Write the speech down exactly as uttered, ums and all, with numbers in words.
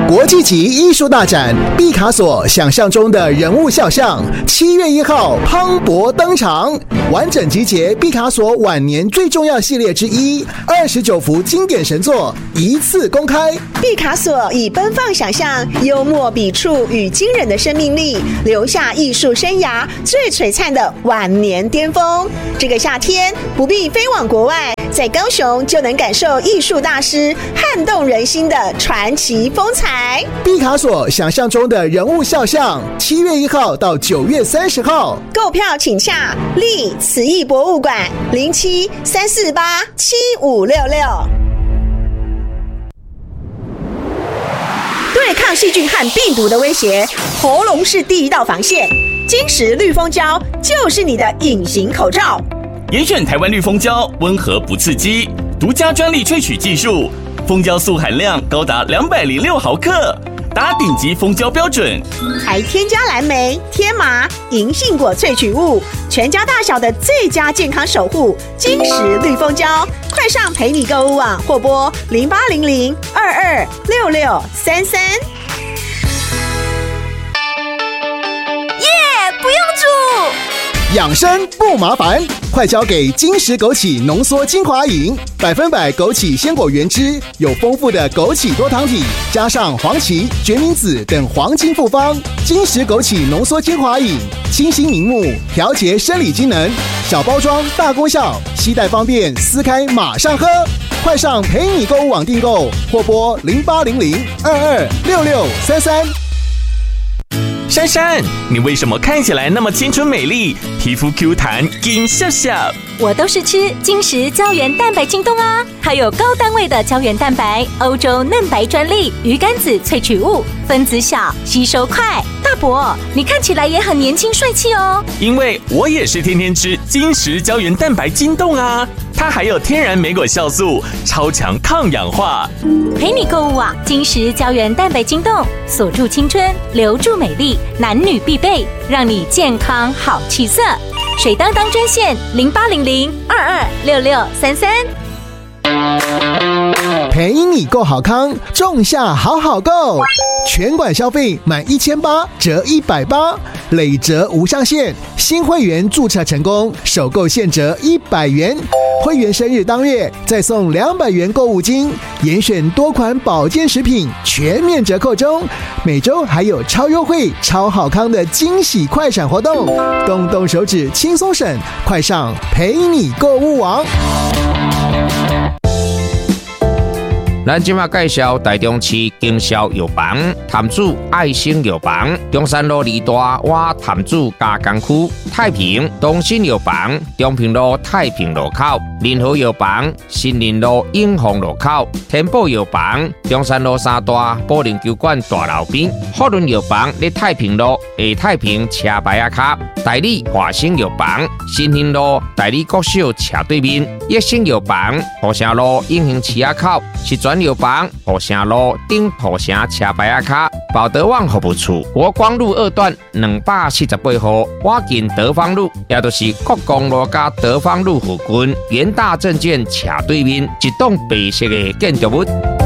国际级艺术大展毕卡索想象中的人物肖像，七月一号磅礴登场，完整集结毕卡索晚年最重要系列之一，二十九幅经典神作一次公开。 毕卡索以奔放想象、幽默笔触与惊人的生命力，留下艺术生涯最璀璨的晚年巅峰。这个夏天不必飞往国外，在高雄就能感受艺术大师撼动人心的传奇风采。 毕卡索想象中的人物肖像，七月一号到九月三十号， 购票请洽立慈艺博物馆零七三四八七五六六。对抗细菌和病毒的威胁，喉咙是第一道防线。金石绿蜂胶就是你的隐形口罩。 严选台湾绿蜂胶，温和不刺激，独家专利萃取技术，蜂胶素含量高达两百零六毫克，达顶级蜂胶标准。 还添加蓝莓、天麻、银杏果萃取物，全家大小的最佳健康守护。金石绿蜂胶，快上陪你购物网或拨零八零零二二六六三三。 不用煮， 养生不麻烦，快交给金石枸杞浓缩精华饮，百分百枸杞鲜果原汁，有丰富的枸杞多糖体，加上黄芪、决明子等黄金复方。金石枸杞浓缩精华饮，清新明目，调节生理机能，小包装大功效，携带方便，撕开马上喝。快上陪你购物网订购，或拨零八零零二二六六三三。 珊珊，你为什么看起来那么青春美丽，皮肤 Q 弹，金笑笑？ 我都是吃金石胶原蛋白晶冻啊，还有高单位的胶原蛋白，欧洲嫩白专利鱼肝子萃取物，分子小，吸收快。大伯，你看起来也很年轻帅气哦。 因为我也是天天吃金石胶原蛋白晶冻啊，它还有天然莓果酵素，超强抗氧化。 陪你购物啊，金石胶原蛋白晶冻，锁住青春，留住美丽，男女必备，让你健康好气色。水当当专线零八零零二二六六三三。 陪你购好康，仲夏好好购，全馆消费满一千八折一百八，累折无上限。新会员注册成功，首购现折一百元。会员生日当月再送两百元购物金，严选多款保健食品全面折扣中。每周还有超优惠、超好康的惊喜快闪活动，动动手指轻松省，快上陪你购物网。 咱今麦介绍台中市经销药房潭子爱心药房，中山路二大瓦潭子加工区，太平东新药房中平路太平路口，仁和药房新林路永丰路口，天宝药房中山路三大保龄球馆大楼边，福伦药房在太平路下太平车牌仔卡，代理华兴药房新兴路代理国小斜对面，益生药房土城路永兴市仔口，是专药房土城路顶土城车牌仔卡，保德旺服务处国光路二段两百四十八号，我近德芳路，也就是国光路加德芳路附近，元大证券斜对面一栋白色的建筑物。